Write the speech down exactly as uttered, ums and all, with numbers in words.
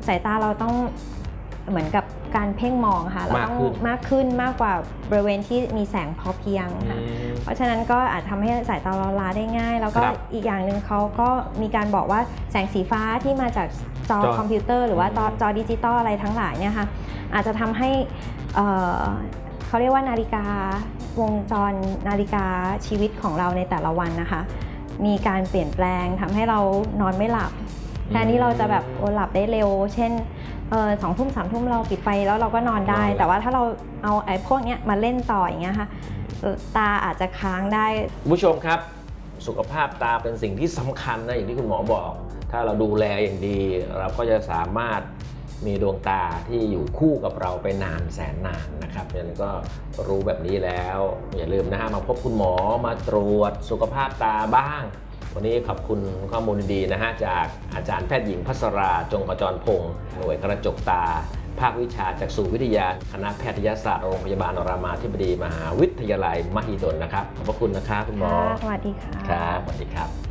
สายตาเราต้องเหมือนกับการเพ่งมองค่ะเราต้องมากขึ้นมากกว่าบริเวณที่มีแสงพอเพียงค่ะเพราะฉะนั้นก็อาจทำให้สายตาเราล้าได้ง่ายแล้วก็อีกอย่างหนึ่งเขาก็มีการบอกว่าแสงสีฟ้าที่มาจากจอคอมพิวเตอร์หรือว่าจอดิจิตอลอะไรทั้งหลายเนี่ยค่ะอาจจะทำให้เขาเรียกว่านาฬิกาวงจรนาฬิกาชีวิตของเราในแต่ละวันนะคะมีการเปลี่ยนแปลงทำให้เรานอนไม่หลับแทนที่เราจะแบบโอหลับได้เร็วเช่นเออสองทุ่มสามทุ่มเราปิดไฟแล้วเราก็นอนได้แต่ว่าถ้าเราเอาไอ้พวกนี้มาเล่นต่ออย่างเงี้ยค่ะตาอาจจะค้างได้ผู้ชมครับสุขภาพตาเป็นสิ่งที่สำคัญนะอย่างที่คุณหมอบอกถ้าเราดูแลอย่างดีเราก็จะสามารถมีดวงตาที่อยู่คู่กับเราไปนานแสนนานนะครับฉะนั้นก็รู้แบบนี้แล้วอย่าลืมนะฮะมาพบคุณหมอมาตรวจสุขภาพตาบ้างวันนี้ขอบคุณข้อมูลดีๆนะฮะจากอาจารย์แพทย์หญิงภัสราจงขจรพงศ์หน่วยกระจกตาภาควิชาจักษุวิทยาคณะแพทยศาสตร์โรงพยาบาลรามาธิบดีมหาวิทยาลัยมหิดลนะครับขอบพระคุณนะครับคุณหมอสวัสดีค่ะครับสวัสดีครับ